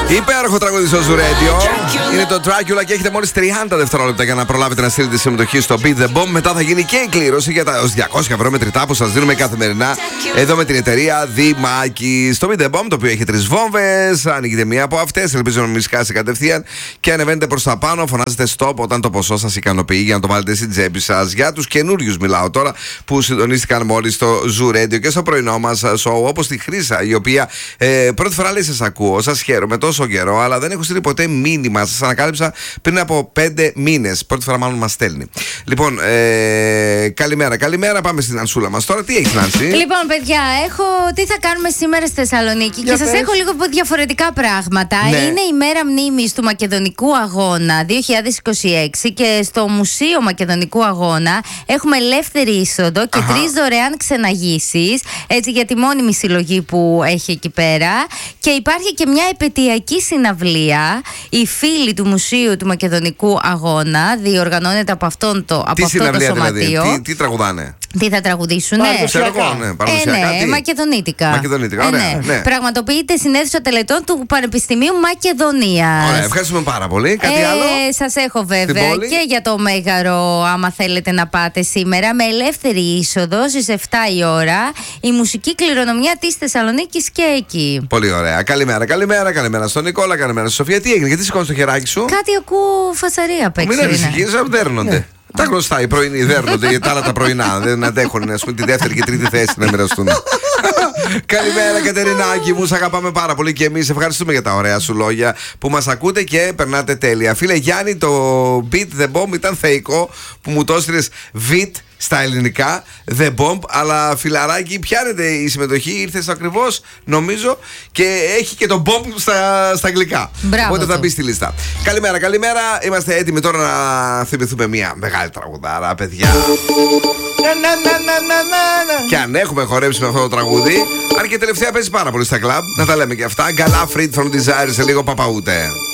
Υπέροχο τραγούδι στο Zoo Radio. Είναι το Dracula και έχετε μόλις 30 δευτερόλεπτα για να προλάβετε να στείλετε συμμετοχή στο Beat the Bomb. Μετά θα γίνει και η κλήρωση για τα 200 ευρώ μετρητά που σας δίνουμε καθημερινά εδώ με την εταιρεία Δημάκη. Στο Beat the Bomb, το οποίο έχει 3 βόμβες. Ανοίγετε μία από αυτές, ελπίζω να μην σκάσει κατευθείαν και ανεβαίνετε προς τα πάνω. Φωνάζετε stop όταν το ποσό σας ικανοποιεί για να το βάλετε στην τσέπη σας. Για τους καινούριους μιλάω τώρα που συντονίστηκαν μόλις στο Zoo Radio και στο πρωινό μας show, όπως τη Χρύσα, η οποία πρώτη φορά λέει σας ακούω, σας χαίρομαι τόσο καιρό, αλλά δεν έχω στείλει ποτέ μήνυμα. Σας ανακάλυψα πριν από 5 μήνες. Πρώτη φορά μάλλον μας στέλνει. Λοιπόν, καλημέρα. Πάμε στην Ανσούλα μας τώρα. Τι έχεις, Νάνση? Λοιπόν, παιδιά, έχω τι θα κάνουμε σήμερα στη Θεσσαλονίκη και σας έχω λίγο διαφορετικά πράγματα. Ναι. Είναι η μέρα μνήμης του Μακεδονικού Αγώνα 2026 και στο Μουσείο Μακεδονικού Αγώνα έχουμε ελεύθερη είσοδο και 3 δωρεάν ξεναγήσεις, έτσι, για τη μόνιμη συλλογή που έχει εκεί πέρα. Και υπάρχει και μια επαιτειακή συναυλία, οι φίλοι του Μουσείου του Μακεδονικού Αγώνα, διοργανώνεται από αυτό το σωματείο. Δηλαδή, τι τραγουδάνε? Τι θα τραγουδήσουνε? Παραδοσιακά. Μακεδονίτικα. Ωραία, ναι. Πραγματοποιείται στην αίθουσα τελετών του Πανεπιστημίου Μακεδονίας. Ωραία, ευχαριστούμε πάρα πολύ. Κάτι άλλο? Σας έχω βέβαια και για το Μέγαρο, άμα θέλετε να πάτε σήμερα, με ελεύθερη είσοδο στις 7 η ώρα, η μουσική κληρονομιά της Θεσσαλονίκης και εκεί. Πολύ ωραία. Καλημέρα στον Νικόλα, καλημέρα στη Σοφία. Τι έγινε, γιατί σηκώνεις το χεράκι σου? Κάτι ακούω φασαρία απ' έξω. Μην ανησυχείς, δέρνονται. Τα γνωστά, οι πρωινοί δέρνονται, γιατί τα άλλα τα πρωινά δεν αντέχουν, ας πούμε, τη δεύτερη και τρίτη θέση να μοιραστούν. Καλημέρα, Κατερινάκη μου, σ' αγαπάμε πάρα πολύ και εμείς ευχαριστούμε για τα ωραία σου λόγια που μας ακούτε και περνάτε τέλεια. Φίλε Γιάννη, το Beat the Bomb ήταν θεϊκό που μου το έστειλες Beat στα ελληνικά, The Bomb, αλλά φιλαράκι, πιάνεται η συμμετοχή, ήρθες ακριβώς, νομίζω, και έχει και το Bomb στα αγγλικά. Μπράβο. Οπότε θα μπει στη λίστα. Καλημέρα. Είμαστε έτοιμοι τώρα να θυμηθούμε μια μεγάλη τραγουδάρα, παιδιά. Και αν έχουμε χορέψει με αυτό το τραγούδι, αν και τελευταία παίζει πάρα πολύ στα κλαμπ, να τα λέμε και αυτά. Γκαλά Φρίτ from Desire, σε λίγο Παπαούτε.